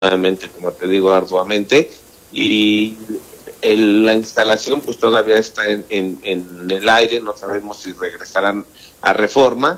nuevamente, como te digo, arduamente, y la instalación pues todavía está en el aire, no sabemos si regresarán a Reforma,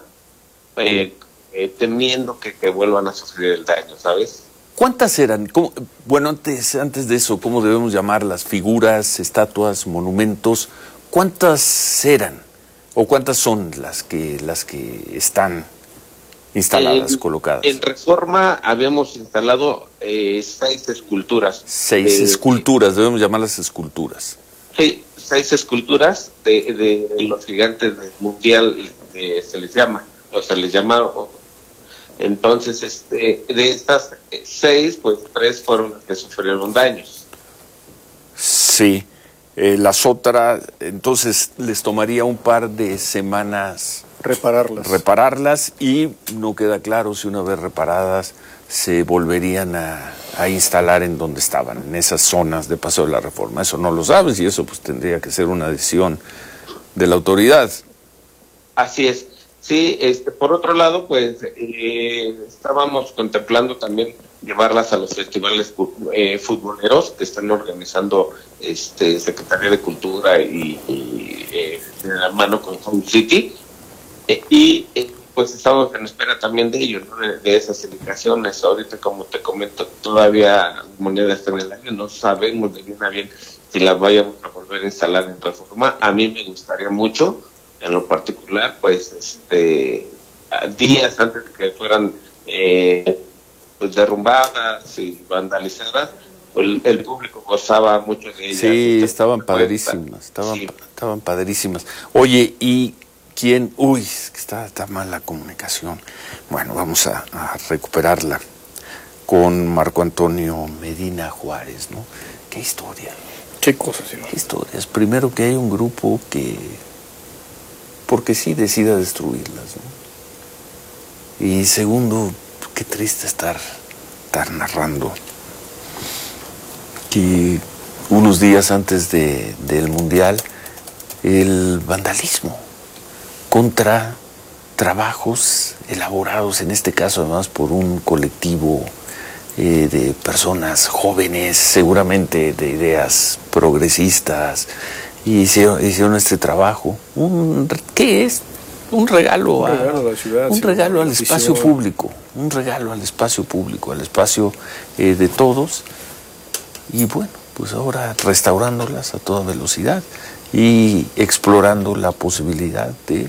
temiendo que vuelvan a sufrir el daño, ¿sabes? ¿Cuántas eran? Bueno, antes de eso, ¿cómo debemos llamarlas? Figuras, estatuas, monumentos. ¿Cuántas eran? ¿O cuántas son las que están instaladas, colocadas? En Reforma habíamos instalado 6 esculturas. 6 esculturas, debemos llamarlas esculturas. Sí, 6 esculturas de los gigantes del mundial, se les llama, o se les llama. Entonces, de estas 6, pues 3 fueron las que sufrieron daños. Sí, las otras, entonces les tomaría un par de semanas repararlas y no queda claro si una vez reparadas se volverían a instalar en donde estaban, en esas zonas de Paseo de la Reforma. Eso no lo sabes y eso pues tendría que ser una decisión de la autoridad. Así es. Sí, por otro lado, pues estábamos contemplando también llevarlas a los festivales futboleros que están organizando Secretaría de Cultura y de la mano con Home City, pues estamos en espera también de ellos, ¿no? de esas indicaciones. Ahorita, como te comento, todavía la moneda está en el aire, no sabemos de bien a bien si las vayamos a volver a instalar en Reforma. A mí me gustaría mucho, en lo particular, pues días antes de que fueran pues derrumbadas y vandalizadas, pues, el público gozaba mucho de ellas. Sí, estaban padrísimas, estaban padrísimas. Oye, ¿y quién? Uy, es que está mal la comunicación. Bueno, vamos a recuperarla con Marco Antonio Medina Juárez, ¿no? Qué historia. Qué cosas, señor. Qué historias. Primero, que hay un grupo que, porque sí, decida destruirlas, ¿no? Y segundo, qué triste estar narrando que unos días antes del Mundial, el vandalismo contra trabajos elaborados, en este caso además por un colectivo de personas jóvenes, seguramente de ideas progresistas, y hicieron este trabajo. ¿Qué es? Un regalo a la ciudad, un regalo al espacio público, un regalo al espacio público, al espacio de todos. Y bueno, pues ahora restaurándolas a toda velocidad y explorando la posibilidad de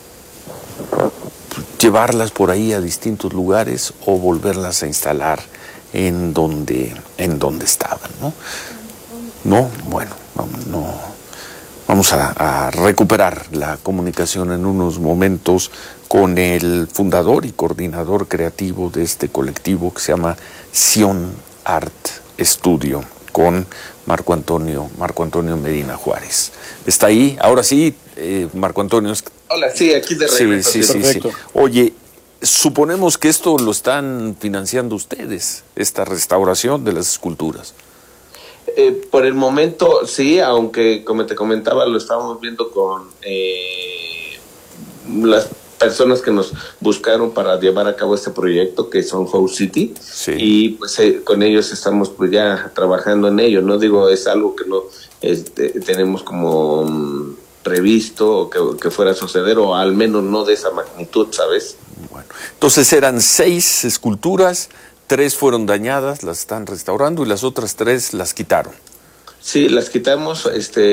llevarlas por ahí a distintos lugares o volverlas a instalar en donde estaban, ¿no? No, bueno, no. Vamos a recuperar la comunicación en unos momentos con el fundador y coordinador creativo de este colectivo que se llama Sion Art Studio, con Marco Antonio Medina Juárez. ¿Está ahí? Ahora sí, Marco Antonio. Hola, sí, aquí de regreso. Sí. Oye, suponemos que esto lo están financiando ustedes, esta restauración de las esculturas. Por el momento sí, aunque como te comentaba, lo estábamos viendo con las personas que nos buscaron para llevar a cabo este proyecto, que son Home City, sí. Y pues con ellos estamos pues ya trabajando en ello, no digo, es algo que no tenemos como previsto o que fuera a suceder, o al menos no de esa magnitud, ¿sabes? Bueno, entonces eran 6 esculturas, 3 fueron dañadas, las están restaurando, y las otras 3 las quitaron. Sí, las quitamos,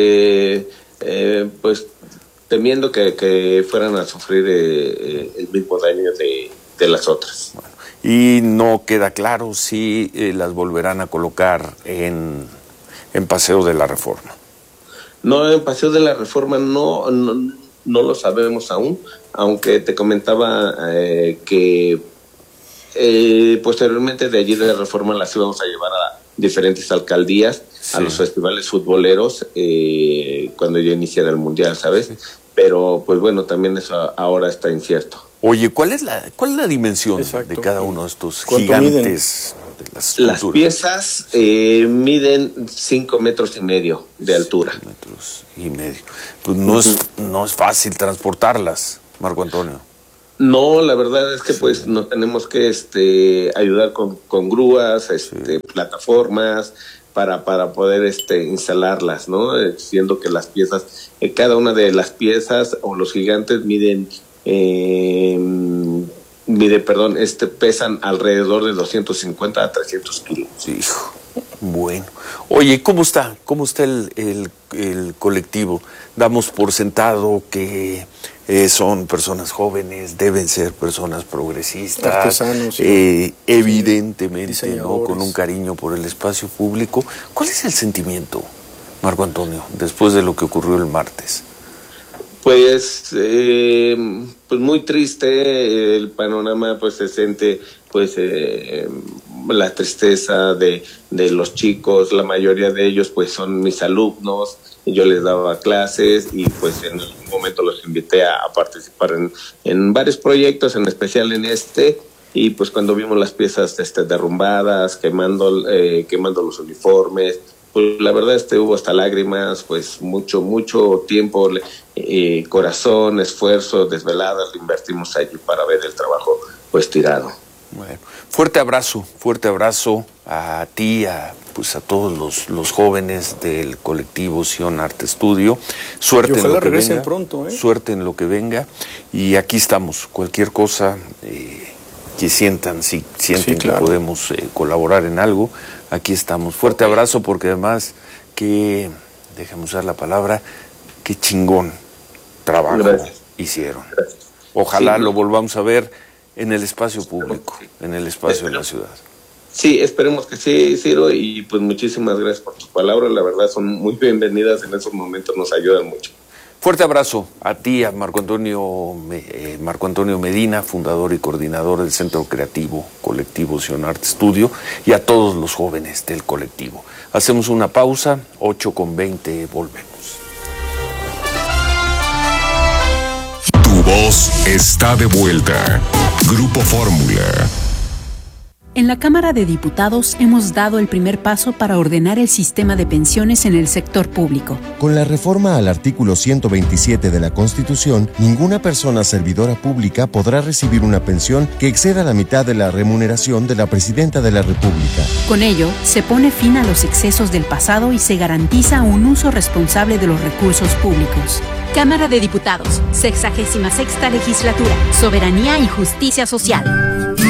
pues temiendo que fueran a sufrir el mismo daño de las otras. Bueno, y no queda claro si las volverán a colocar en Paseo de la Reforma. No, en Paseo de la Reforma no lo sabemos aún, aunque te comentaba que posteriormente de allí de la Reforma las íbamos a llevar a diferentes alcaldías, sí, a los festivales futboleros cuando ya iniciara el Mundial, ¿sabes? Sí. Pero pues bueno, también eso ahora está incierto. Oye, ¿cuál es la dimensión de cada uno de estos gigantes de las piezas? Miden 5,5 metros de altura. 5,5 metros. Pues no es fácil transportarlas, Marco Antonio. No, la verdad es que pues no tenemos que ayudar con grúas, plataformas para poder instalarlas, ¿no? Siendo que las piezas, cada una de las piezas o los gigantes pesan alrededor de 250 a 300 kilos. Hijo, bueno. Oye, ¿cómo está el colectivo? Damos por sentado que son personas jóvenes, deben ser personas progresistas, artesanos, evidentemente, ¿no? Con un cariño por el espacio público. ¿Cuál es el sentimiento, Marco Antonio, después de lo que ocurrió el martes? Pues muy triste el panorama, pues se siente la tristeza de los chicos. La mayoría de ellos pues son mis alumnos, yo les daba clases y pues en algún momento los invité a participar en varios proyectos, en especial en y pues cuando vimos las piezas derrumbadas, quemando los uniformes, pues la verdad hubo hasta lágrimas, pues mucho tiempo, corazón, esfuerzo, desveladas, le invertimos allí para ver el trabajo pues tirado. Bueno, fuerte abrazo a ti, a todos los jóvenes del colectivo Sion Arte Studio. Suerte en lo que venga. Pronto, Suerte en lo que venga. Y aquí estamos. Cualquier cosa que sienten sí, que podemos colaborar en algo, aquí estamos. Fuerte abrazo, porque además déjame usar la palabra, qué chingón trabajo hicieron. Gracias. Ojalá lo volvamos a ver en el espacio público, en el espacio de la ciudad. Sí, esperemos que sí, Ciro, y pues muchísimas gracias por tus palabras, la verdad son muy bienvenidas en esos momentos, nos ayudan mucho. Fuerte abrazo a ti, a Marco Antonio Medina, fundador y coordinador del Centro Creativo Colectivo Sion Arte Studio, y a todos los jóvenes del colectivo. Hacemos una pausa, 8:20, volvemos. Tu voz está de vuelta. Grupo Fórmula. En la Cámara de Diputados hemos dado el primer paso para ordenar el sistema de pensiones en el sector público. Con la reforma al artículo 127 de la Constitución, ninguna persona servidora pública podrá recibir una pensión que exceda la mitad de la remuneración de la Presidenta de la República. Con ello, se pone fin a los excesos del pasado y se garantiza un uso responsable de los recursos públicos. Cámara de Diputados, 66ª Legislatura, Soberanía y Justicia Social.